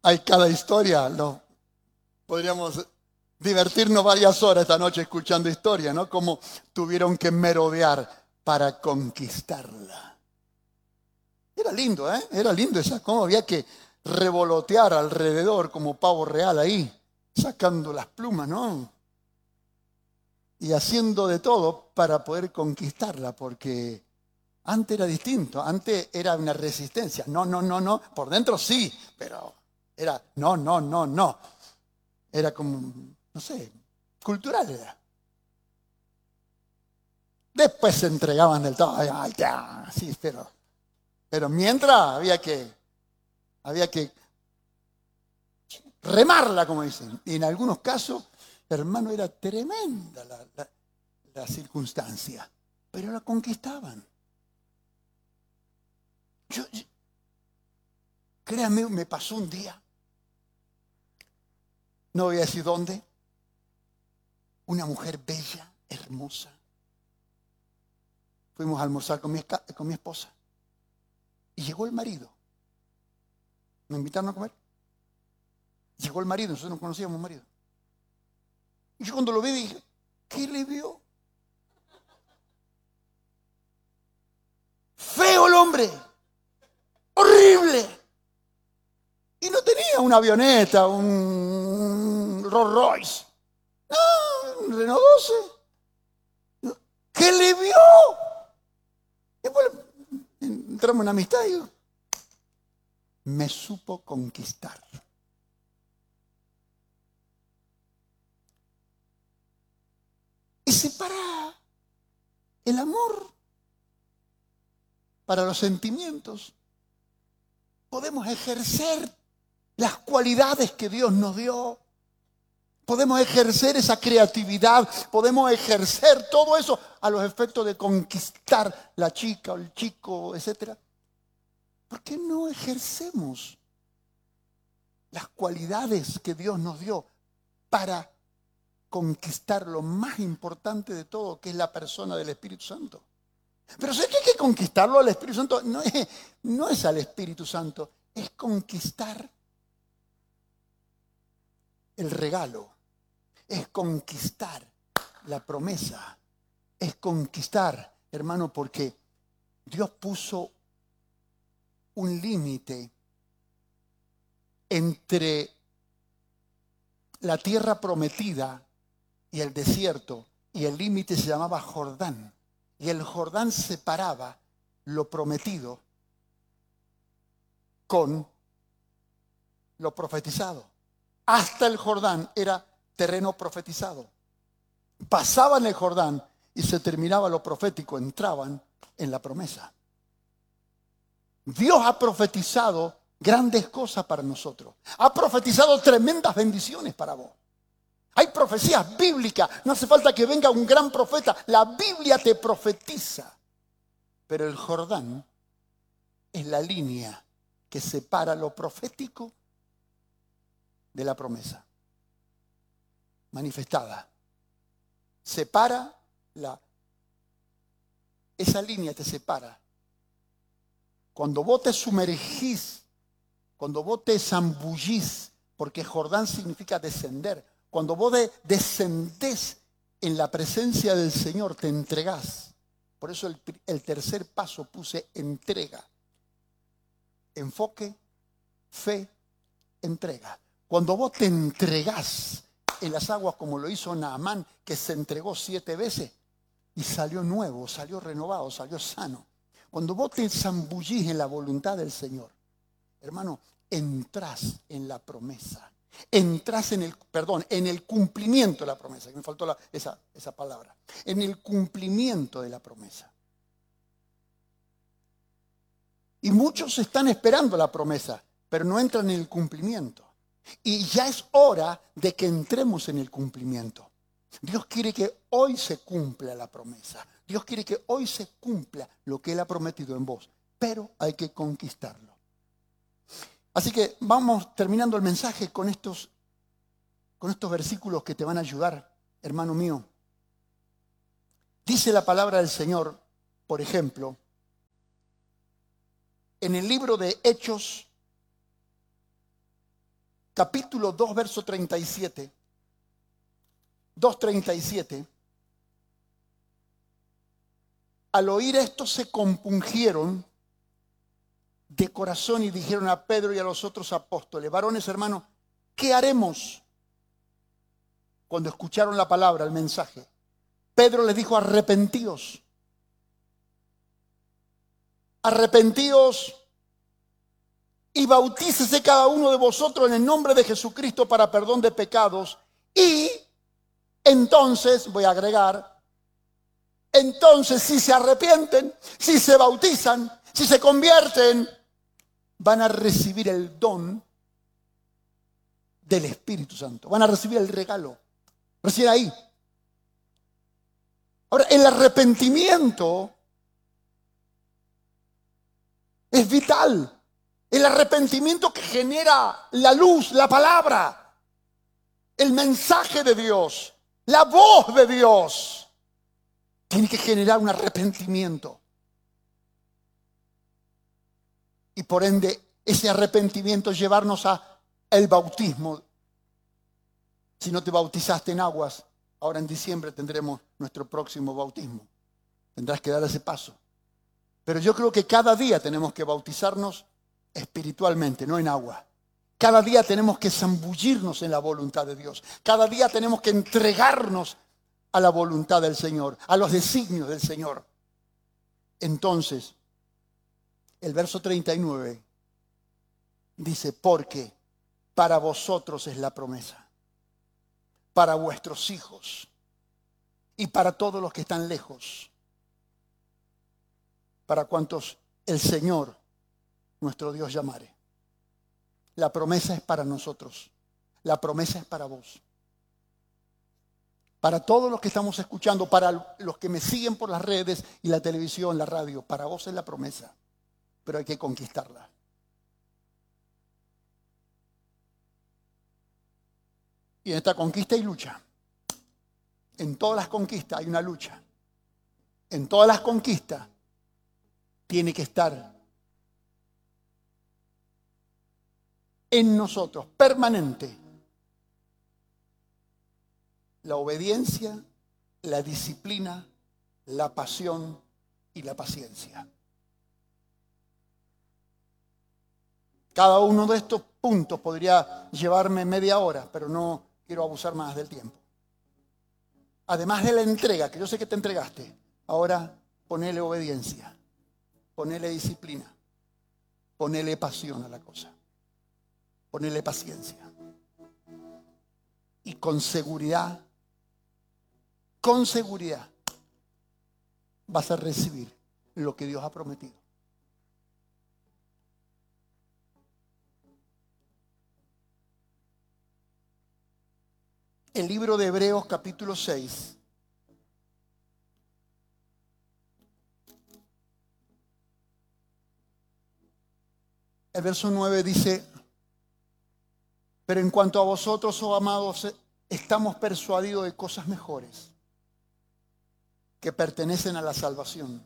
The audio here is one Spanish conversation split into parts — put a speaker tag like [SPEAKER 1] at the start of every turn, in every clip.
[SPEAKER 1] hay cada historia. Podríamos divertirnos varias horas esta noche escuchando historias, ¿no? Cómo tuvieron que merodear para conquistarla. Era lindo, ¿eh? Era lindo cómo había que revolotear alrededor como pavo real ahí, sacando las plumas, ¿no? Y haciendo de todo para poder conquistarla, porque antes era distinto, antes era una resistencia. No, no, no, no, por dentro sí, pero era no, no, no, no. Era como, no sé, cultural era. Después se entregaban del todo, ay, ya, sí, pero mientras había que remarla, como dicen. Y en algunos casos, hermano, era tremenda la circunstancia, pero la conquistaban. Créanme, me pasó un día, no voy a decir dónde, una mujer bella, hermosa. Fuimos a almorzar con mi esposa y llegó el marido. Me invitaron a comer. Llegó el marido, nosotros no conocíamos marido. Y yo cuando lo vi dije, ¿qué le vio? Feo el hombre, horrible. Y no tenía una avioneta, un Rolls Royce, no, un Renault 12. ¿Qué le vio? Después entramos en amistad y digo, me supo conquistar. Y se para el amor para los sentimientos. Podemos ejercer las cualidades que Dios nos dio. Podemos ejercer esa creatividad, podemos ejercer todo eso a los efectos de conquistar la chica o el chico, etc. ¿Por qué no ejercemos las cualidades que Dios nos dio para conquistar lo más importante de todo, que es la persona del Espíritu Santo? Pero sé que hay que conquistarlo al Espíritu Santo, no es al Espíritu Santo, es conquistar el regalo, es conquistar la promesa, es conquistar, hermano, porque Dios puso un límite entre la tierra prometida y el desierto, y el límite se llamaba Jordán, y el Jordán separaba lo prometido con lo profetizado. Hasta el Jordán era terreno profetizado. Pasaban el Jordán y se terminaba lo profético, entraban en la promesa. Dios ha profetizado grandes cosas para nosotros. Ha profetizado tremendas bendiciones para vos. Hay profecías bíblicas. No hace falta que venga un gran profeta. La Biblia te profetiza. Pero el Jordán es la línea que separa lo profético de la promesa manifestada. Separa esa línea te separa. Cuando vos te sumergís, cuando vos te zambullís, porque Jordán significa descender, cuando vos descendés en la presencia del Señor, te entregás. Por eso el tercer paso puse entrega. Enfoque, fe, entrega. Cuando vos te entregás en las aguas como lo hizo Naamán, que se entregó 7 veces y salió nuevo, salió renovado, salió sano. Cuando vos te zambullís en la voluntad del Señor, hermano, entrás en la promesa. Entrás en el cumplimiento de la promesa, que me faltó esa palabra. En el cumplimiento de la promesa. Y muchos están esperando la promesa, pero no entran en el cumplimiento. Y ya es hora de que entremos en el cumplimiento. Dios quiere que hoy se cumpla la promesa. Dios quiere que hoy se cumpla lo que Él ha prometido en vos. Pero hay que conquistarlo. Así que vamos terminando el mensaje con estos versículos que te van a ayudar, hermano mío. Dice la palabra del Señor, por ejemplo, en el libro de Hechos, capítulo 2, verso 37. 2:37. Al oír esto se compungieron de corazón y dijeron a Pedro y a los otros apóstoles: varones, hermanos, ¿qué haremos? Cuando escucharon la palabra, el mensaje, Pedro les dijo: arrepentíos. Arrepentíos y bautícese cada uno de vosotros en el nombre de Jesucristo para perdón de pecados. Y entonces, voy a agregar, entonces si se arrepienten, si se bautizan, si se convierten, van a recibir el don del Espíritu Santo. Van a recibir el regalo. Recién ahí. Ahora, el arrepentimiento es vital. El arrepentimiento que genera la luz, la palabra, el mensaje de Dios, la voz de Dios, tiene que generar un arrepentimiento. Y por ende, ese arrepentimiento llevarnos a el bautismo. Si no te bautizaste en aguas, ahora en diciembre tendremos nuestro próximo bautismo. Tendrás que dar ese paso. Pero yo creo que cada día tenemos que bautizarnos espiritualmente, no en agua. Cada día tenemos que zambullirnos en la voluntad de Dios. Cada día tenemos que entregarnos a la voluntad del Señor, a los designios del Señor. Entonces, el verso 39 dice: porque para vosotros es la promesa, para vuestros hijos y para todos los que están lejos, para cuantos el Señor, nuestro Dios, llamare. La promesa es para nosotros. La promesa es para vos. Para todos los que estamos escuchando, para los que me siguen por las redes y la televisión, la radio, para vos es la promesa. Pero hay que conquistarla. Y en esta conquista hay lucha. En todas las conquistas hay una lucha. En todas las conquistas tiene que estar en nosotros, permanente, la obediencia, la disciplina, la pasión y la paciencia. Cada uno de estos puntos podría llevarme media hora, pero no quiero abusar más del tiempo. Además de la entrega, que yo sé que te entregaste, ahora ponele obediencia, ponele disciplina, ponele pasión a la cosa. Ponerle paciencia. Y con seguridad vas a recibir lo que Dios ha prometido. El libro de Hebreos capítulo 6. El verso 9 dice: pero en cuanto a vosotros, oh amados, estamos persuadidos de cosas mejores que pertenecen a la salvación.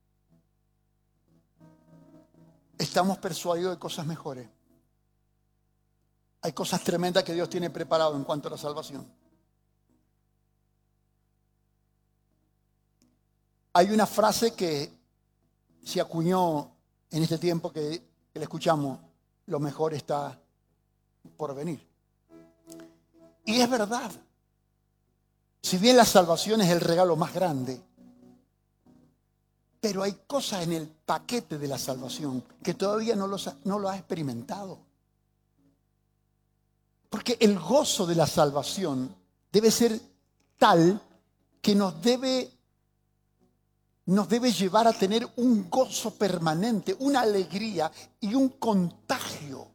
[SPEAKER 1] Estamos persuadidos de cosas mejores. Hay cosas tremendas que Dios tiene preparado en cuanto a la salvación. Hay una frase que se acuñó en este tiempo que le escuchamos: lo mejor está por venir. Y es verdad. Si bien la salvación es el regalo más grande, pero hay cosas en el paquete de la salvación que todavía no lo has experimentado. Porque el gozo de la salvación debe ser tal que nos debe llevar a tener un gozo permanente, una alegría y un contagio.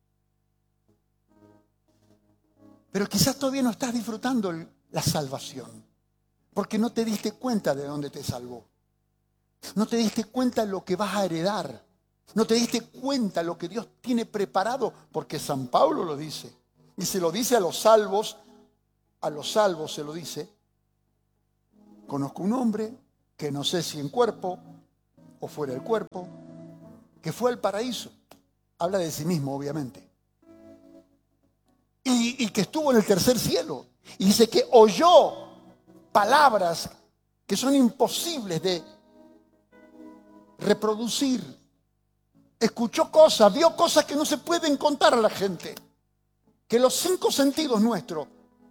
[SPEAKER 1] Pero quizás todavía no estás disfrutando la salvación, porque no te diste cuenta de dónde te salvó. No te diste cuenta de lo que vas a heredar. No te diste cuenta de lo que Dios tiene preparado, porque San Pablo lo dice. Y se lo dice a los salvos se lo dice: conozco un hombre que no sé si en cuerpo o fuera del cuerpo, que fue al paraíso. Habla de sí mismo, obviamente. y que estuvo en el tercer cielo. Y dice que oyó palabras que son imposibles de reproducir. Escuchó cosas, vio cosas que no se pueden contar a la gente. Que los 5 sentidos nuestros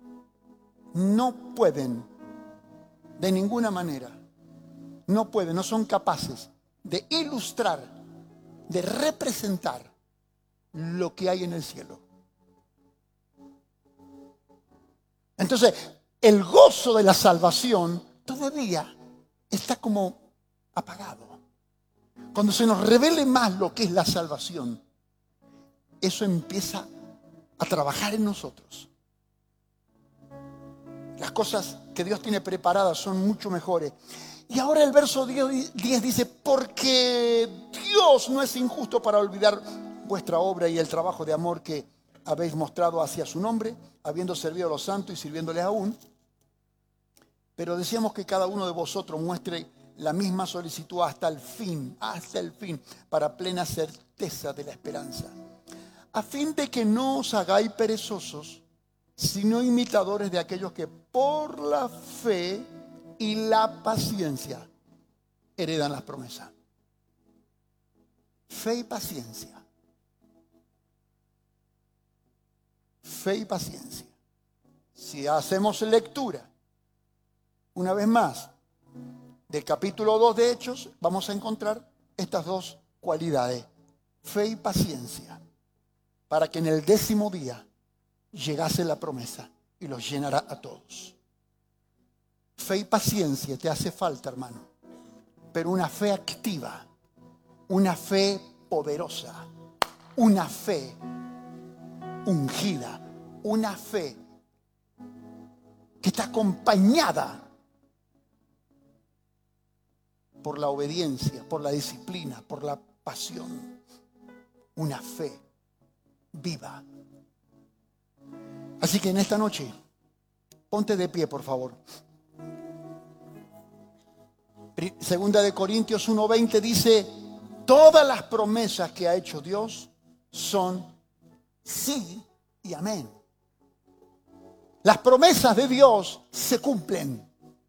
[SPEAKER 1] no pueden, de ninguna manera, no pueden, no son capaces de ilustrar, de representar lo que hay en el cielo. Entonces, el gozo de la salvación todavía está como apagado. Cuando se nos revele más lo que es la salvación, eso empieza a trabajar en nosotros. Las cosas que Dios tiene preparadas son mucho mejores. Y ahora el verso 10 dice, porque Dios no es injusto para olvidar vuestra obra y el trabajo de amor que habéis mostrado hacia su nombre, habiendo servido a los santos y sirviéndoles aún. Pero deseamos que cada uno de vosotros muestre la misma solicitud hasta el fin, para plena certeza de la esperanza. A fin de que no os hagáis perezosos, sino imitadores de aquellos que por la fe y la paciencia heredan las promesas. Fe y paciencia. Fe y paciencia. Si hacemos lectura, una vez más, del capítulo 2 de Hechos, vamos a encontrar estas dos cualidades. Fe y paciencia. Para que en el 10º día llegase la promesa y los llenará a todos. Fe y paciencia te hace falta, hermano. Pero una fe activa, una fe poderosa, una fe ungida, una fe que está acompañada por la obediencia, por la disciplina, por la pasión. Una fe viva. Así que en esta noche, ponte de pie, por favor. Segunda de Corintios 1:20 dice, todas las promesas que ha hecho Dios son sí y amén. Las promesas de Dios se cumplen.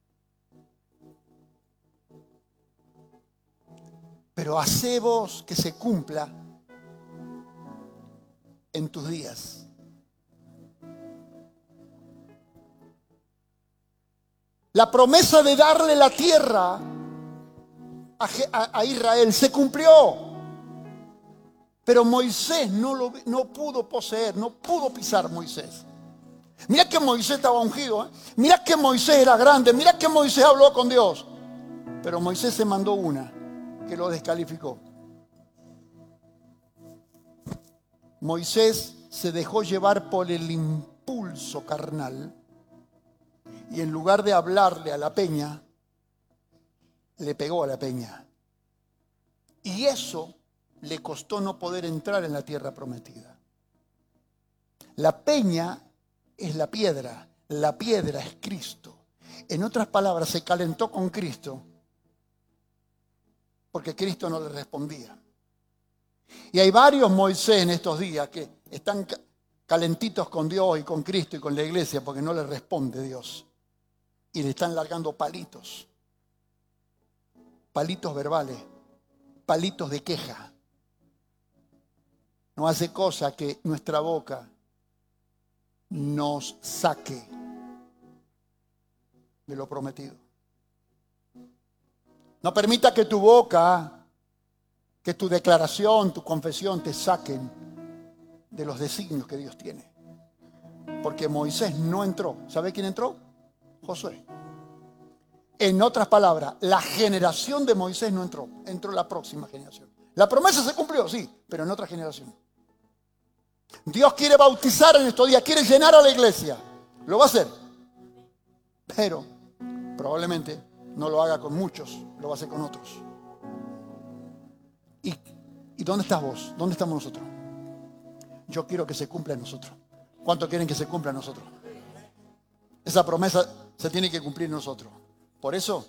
[SPEAKER 1] Pero hace vos que se cumpla en tus días. La promesa de darle la tierra a Israel se cumplió. Pero Moisés no pudo poseer, no pudo pisar Moisés. Mira que Moisés estaba ungido, ¿eh? Mira que Moisés era grande, mira que Moisés habló con Dios. Pero Moisés se mandó una que lo descalificó. Moisés se dejó llevar por el impulso carnal y en lugar de hablarle a la peña, le pegó a la peña. Y eso le costó no poder entrar en la tierra prometida. La peña es la piedra es Cristo. En otras palabras, se calentó con Cristo porque Cristo no le respondía. Y hay varios Moisés en estos días que están calentitos con Dios y con Cristo y con la iglesia porque no le responde Dios. Y le están largando palitos. Palitos verbales, palitos de queja. No hace cosa que nuestra boca nos saque de lo prometido. No permita que tu boca, que tu declaración, tu confesión te saquen de los designios que Dios tiene. Porque Moisés no entró. ¿Sabe quién entró? Josué. En otras palabras, la generación de Moisés no entró. Entró la próxima generación. La promesa se cumplió, sí, pero en otra generación. Dios quiere bautizar en estos días, quiere llenar a la iglesia. Lo va a hacer. Pero probablemente no lo haga con muchos, lo va a hacer con otros. ¿Y dónde estás vos? ¿Dónde estamos nosotros? Yo quiero que se cumpla en nosotros. ¿Cuánto quieren que se cumpla en nosotros? Esa promesa se tiene que cumplir en nosotros. Por eso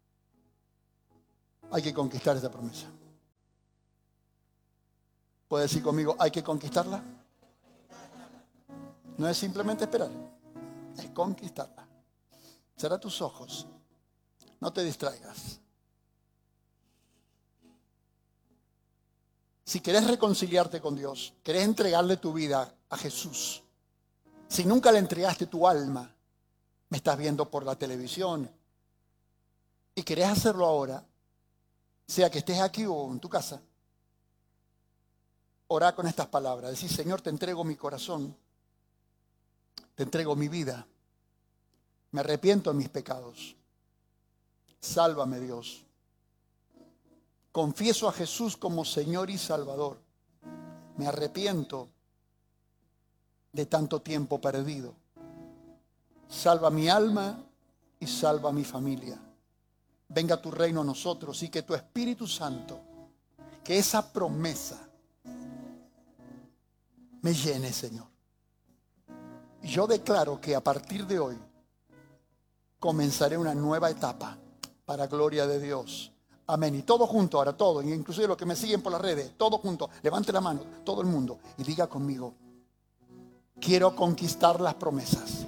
[SPEAKER 1] hay que conquistar esa promesa. ¿Puede decir conmigo, hay que conquistarla? No es simplemente esperar, es conquistarla. Cierra tus ojos, no te distraigas. Si querés reconciliarte con Dios, querés entregarle tu vida a Jesús, si nunca le entregaste tu alma, me estás viendo por la televisión y querés hacerlo ahora, sea que estés aquí o en tu casa, orá con estas palabras. Decís: Señor, te entrego mi corazón, te entrego mi vida, me arrepiento de mis pecados, sálvame, Dios. Confieso a Jesús como Señor y Salvador. Me arrepiento de tanto tiempo perdido. Salva mi alma y salva mi familia. Venga tu reino a nosotros y que tu Espíritu Santo, que esa promesa me llene, Señor. Y yo declaro que a partir de hoy comenzaré una nueva etapa para gloria de Dios. Amén. Y todo junto ahora, todo, inclusive los que me siguen por las redes, todo junto, levante la mano, todo el mundo, y diga conmigo: quiero conquistar las promesas.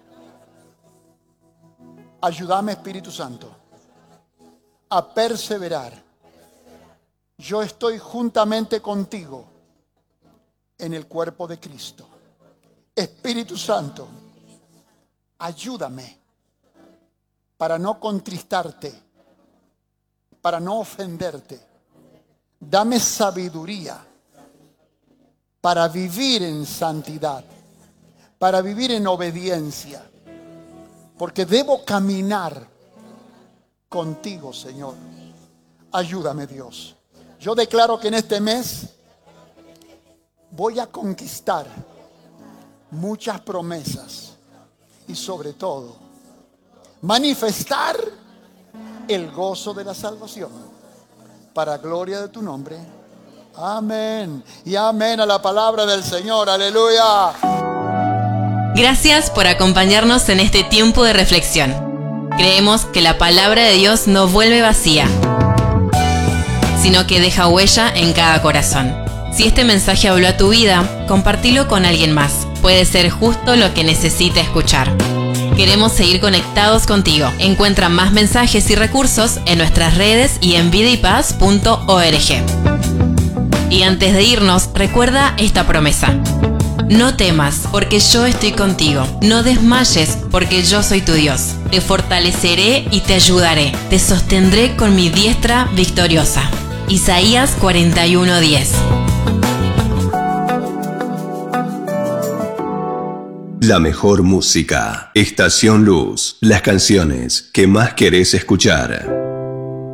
[SPEAKER 1] Ayúdame, Espíritu Santo, a perseverar. Yo estoy juntamente contigo en el cuerpo de Cristo. Espíritu Santo, ayúdame para no contristarte, para no ofenderte. Dame sabiduría para vivir en santidad, para vivir en obediencia, porque debo caminar contigo, Señor. Ayúdame, Dios. Yo declaro que en este mes voy a conquistar muchas promesas y sobre todo manifestar el gozo de la salvación para gloria de tu nombre. Amén. Y amén a la palabra del Señor. Aleluya.
[SPEAKER 2] Gracias por acompañarnos en este tiempo de reflexión. Creemos que la palabra de Dios no vuelve vacía, sino que deja huella en cada corazón. Si este mensaje habló a tu vida, compártelo con alguien más. Puede ser justo lo que necesita escuchar. Queremos seguir conectados contigo. Encuentra más mensajes y recursos en nuestras redes y en vidaypaz.org. Y antes de irnos, recuerda esta promesa: no temas, porque yo estoy contigo. No desmayes, porque yo soy tu Dios. Te fortaleceré y te ayudaré. Te sostendré con mi diestra victoriosa. Isaías 41:10.
[SPEAKER 3] La mejor música. Estación Luz. Las canciones que más querés escuchar.